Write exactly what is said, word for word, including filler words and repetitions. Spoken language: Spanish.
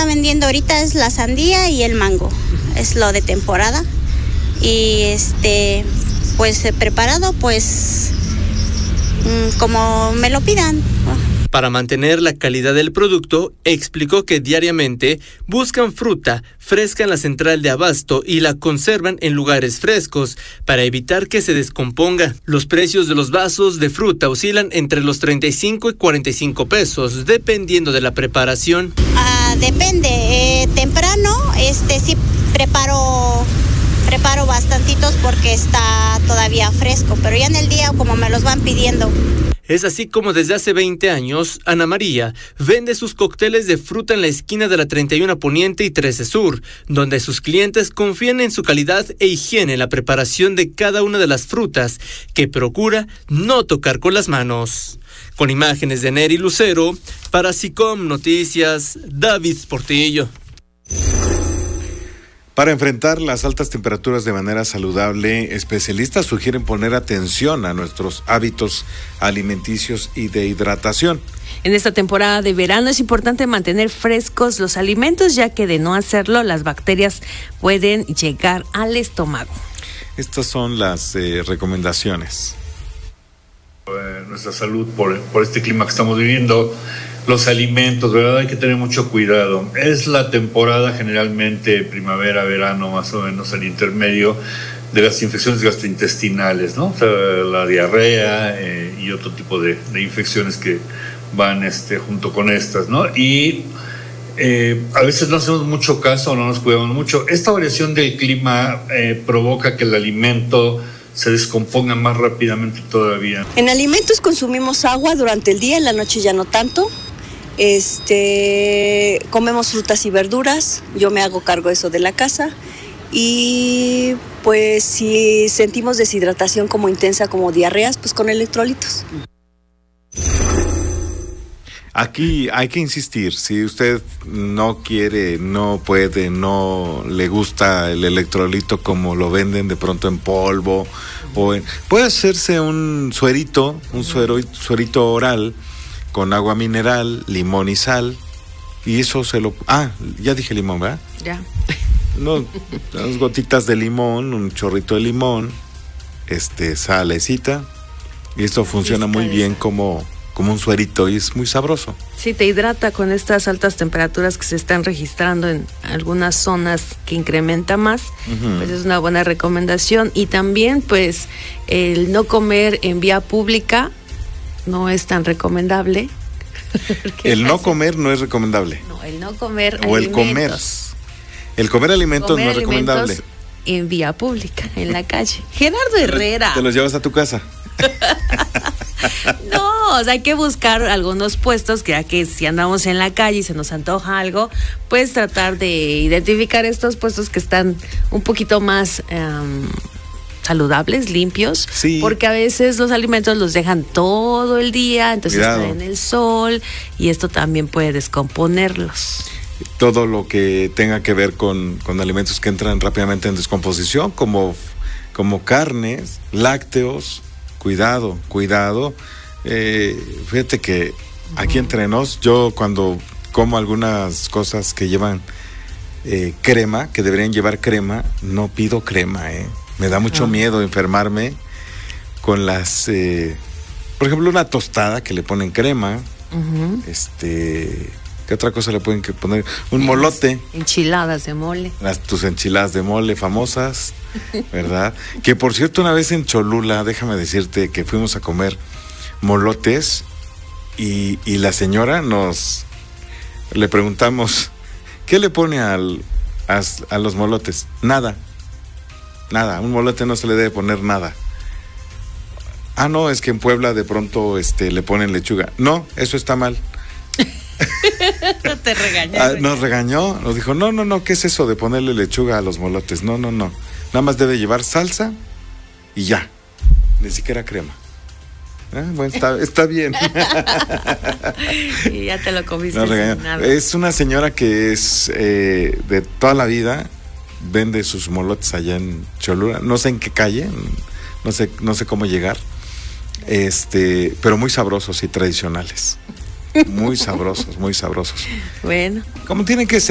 está vendiendo ahorita es la sandía y el mango, es lo de temporada. Y este, pues preparado, pues como me lo pidan. Para mantener la calidad del producto, explicó que diariamente buscan fruta fresca en la central de abasto y la conservan en lugares frescos para evitar que se descomponga. Los precios de los vasos de fruta oscilan entre los treinta y cinco y cuarenta y cinco pesos, dependiendo de la preparación. Ah, depende. Eh, temprano, este sí preparo, preparo bastantitos porque está todavía fresco, pero ya en el día como me los van pidiendo. Es así como desde hace veinte años, Ana María vende sus cócteles de fruta en la esquina de la treinta y uno Poniente y trece Sur, donde sus clientes confían en su calidad e higiene en la preparación de cada una de las frutas, que procura no tocar con las manos. Con imágenes de Neri Lucero, para SICOM Noticias, David Portillo. Para enfrentar las altas temperaturas de manera saludable, especialistas sugieren poner atención a nuestros hábitos alimenticios y de hidratación. En esta temporada de verano es importante mantener frescos los alimentos, ya que de no hacerlo, las bacterias pueden llegar al estómago. Estas son las eh, recomendaciones. Eh, nuestra salud por, por este clima que estamos viviendo. Los alimentos, ¿verdad? Hay que tener mucho cuidado. Es la temporada generalmente primavera, verano, más o menos el intermedio de las infecciones gastrointestinales, ¿no? O sea, la diarrea eh, y otro tipo de, de infecciones que van este, junto con estas, ¿no? Y eh, a veces no hacemos mucho caso, no nos cuidamos mucho. Esta variación del clima eh, provoca que el alimento se descomponga más rápidamente todavía. En alimentos consumimos agua durante el día, en la noche ya no tanto. Este, comemos frutas y verduras, yo me hago cargo de eso de la casa. Y pues si sentimos deshidratación como intensa, como diarreas, pues con electrolitos. Aquí hay que insistir, si usted no quiere, no puede, no le gusta el electrolito como lo venden de pronto en polvo, o en, puede hacerse un suerito, un suero, suerito oral con agua mineral, limón y sal, y eso se lo... Ah, ya dije limón, ¿verdad? Ya. No, unas gotitas de limón, un chorrito de limón, este, salecita, y esto funciona muy bien como... como un suerito y es muy sabroso. Sí, te hidrata con estas altas temperaturas que se están registrando en algunas zonas que incrementa más, uh-huh. Pues es una buena recomendación. Y también pues el no comer en vía pública no es tan recomendable. El no comer no es recomendable. No, el no comer o alimentos. el comer. El comer alimentos comer no es recomendable. En vía pública, en la calle. Gerardo Herrera. Te los llevas a tu casa. No, o sea, hay que buscar algunos puestos que ya que si andamos en la calle y se nos antoja algo, pues tratar de identificar estos puestos que están un poquito más um, saludables, limpios, sí. Porque a veces los alimentos los dejan todo el día, entonces Cuidado. Están en el sol y esto también puede descomponerlos. Todo lo que tenga que ver con, con alimentos que entran rápidamente en descomposición, como, como carnes, lácteos. Cuidado, cuidado. Eh, fíjate que aquí entre nos, yo cuando como algunas cosas que llevan eh, crema, que deberían llevar crema, no pido crema, eh. Me da mucho uh-huh. miedo enfermarme con las, eh, por ejemplo, una tostada que le ponen crema, uh-huh. este, ¿qué otra cosa le pueden poner? Un molote. Enchiladas de mole. Las, tus enchiladas de mole famosas, ¿verdad? Que por cierto, una vez en Cholula, déjame decirte que fuimos a comer molotes y, y la señora nos le preguntamos, ¿qué le pone al, a, a los molotes? Nada, nada, a un molote no se le debe poner nada. Ah, no, es que en Puebla de pronto este, le ponen lechuga. No, eso está mal. Te regañó. Ah, nos regañó, nos dijo, no, no, no, ¿qué es eso de ponerle lechuga a los molotes? No, no, no, nada más debe llevar salsa y ya, ni siquiera crema. Ah, bueno, está, está bien. Y ya te lo comiste. Nos regañó. Nada. Es una señora que es eh, de toda la vida, vende sus molotes allá en Cholula, no sé en qué calle, no sé, no sé cómo llegar, este, pero muy sabrosos y tradicionales. Muy sabrosos, muy sabrosos. Bueno. Como tienen que ser.